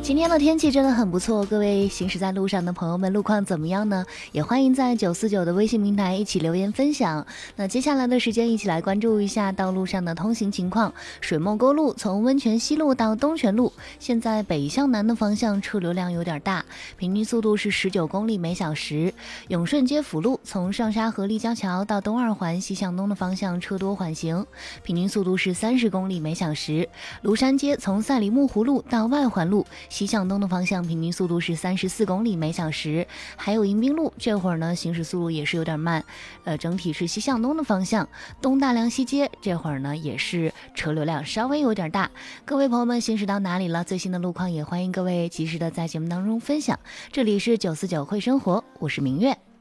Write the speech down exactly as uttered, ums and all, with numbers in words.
今天的天气真的很不错，各位行驶在路上的朋友们，路况怎么样呢？也欢迎在九四九的微信平台一起留言分享。那接下来的时间，一起来关注一下道路上的通行情况。水墨沟路从温泉西路到东泉路，现在北向南的方向车流量有点大，平均速度是十九公里每小时。永顺街辅路从上沙河立交桥到东二环西向东的方向车多缓行，平均速度是三十公里每小时。庐山街从赛里木湖路到外环路西向东的方向，平均速度是三十四公里每小时。还有迎宾路这会儿呢，行驶速度也是有点慢，呃，整体是西向东的方向。东大梁西街这会儿呢，也是车流量稍微有点大。各位朋友们行驶到哪里了？最新的路况也欢迎各位及时的在节目当中分享。这里是九四九会生活，我是明月。